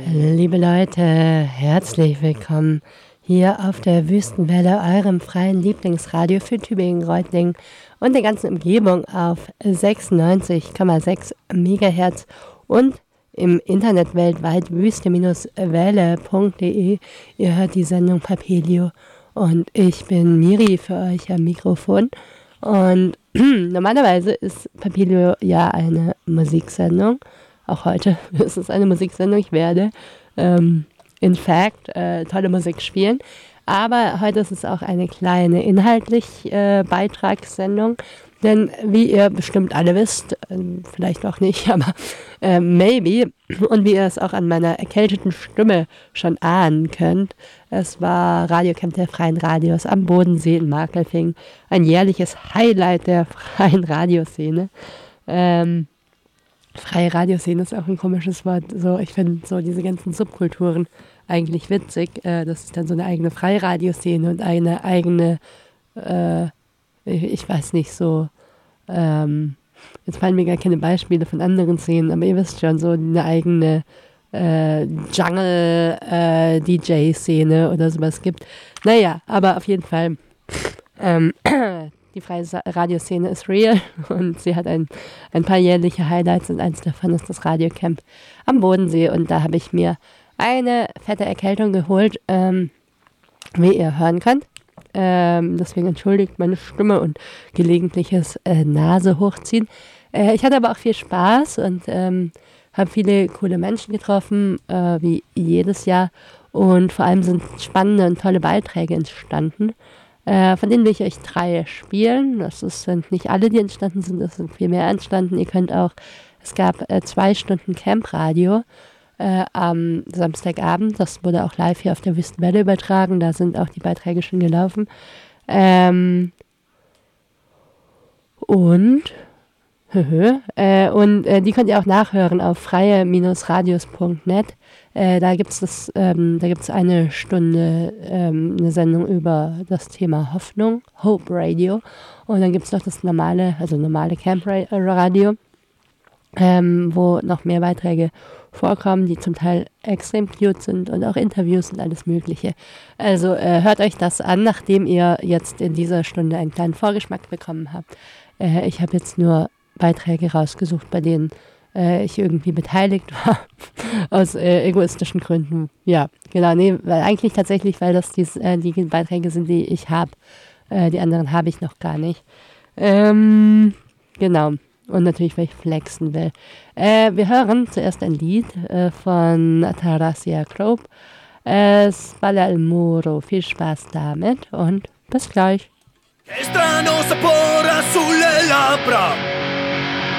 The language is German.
Liebe Leute, herzlich willkommen hier auf der Wüstenwelle, eurem freien Lieblingsradio für Tübingen, Reutlingen und der ganzen Umgebung auf 96,6 MHz und im Internet weltweit wüste-welle.de. Ihr hört die Sendung Papelio und ich bin Miri für euch am Mikrofon. Und normalerweise ist Papelio ja eine Musiksendung. Auch heute ist es eine Musiksendung. Ich werde in fact tolle Musik spielen. Aber heute ist es auch eine kleine inhaltliche Beitragssendung. Denn wie ihr bestimmt alle wisst, vielleicht auch nicht, aber maybe, und wie ihr es auch an meiner erkälteten Stimme schon ahnen könnt, es war Radiocamp der Freien Radios am Bodensee in Markelfing, ein jährliches Highlight der freien Radioszene. Freie Radioszene ist auch ein komisches Wort. So, ich finde so diese ganzen Subkulturen eigentlich witzig. Das ist dann so eine eigene Freiradioszene und eine eigene, ich weiß nicht, so, jetzt fallen mir gar keine Beispiele von anderen Szenen, aber ihr wisst schon, so eine eigene Jungle-DJ-Szene oder sowas gibt. Naja, aber auf jeden Fall, die freie Radioszene ist real und sie hat ein paar jährliche Highlights und eins davon ist das Radiocamp am Bodensee und da habe ich mir eine fette Erkältung geholt, wie ihr hören könnt. Deswegen entschuldigt meine Stimme und gelegentliches Nase hochziehen. Ich hatte aber auch viel Spaß und habe viele coole Menschen getroffen, wie jedes Jahr. Und vor allem sind spannende und tolle Beiträge entstanden. Von denen will ich euch 3 spielen. Sind nicht alle, die entstanden sind, es sind viel mehr entstanden. Ihr könnt auch, es gab 2 Stunden Camp-Radio am Samstagabend. Das wurde auch live hier auf der Wüstenwelle übertragen. Da sind auch die Beiträge schon gelaufen. Die könnt ihr auch nachhören auf freie-radios.net. Da gibt's eine Stunde eine Sendung über das Thema Hoffnung, Hope Radio. Und dann gibt es noch das normale Camp Radio, wo noch mehr Beiträge vorkommen, die zum Teil extrem cute sind und auch Interviews und alles Mögliche. Also hört euch das an, nachdem ihr jetzt in dieser Stunde einen kleinen Vorgeschmack bekommen habt. Ich habe jetzt nur Beiträge rausgesucht, bei denen ich irgendwie beteiligt war, aus egoistischen Gründen. Ja, genau, nee, weil eigentlich tatsächlich, weil das die Beiträge sind, die ich habe. Die anderen habe ich noch gar nicht. Genau. Und natürlich, weil ich flexen will. Wir hören zuerst ein Lied von Tarasia Krob. Spalla el Muro. Viel Spaß damit und bis gleich. Che strano sapore sulle labbra,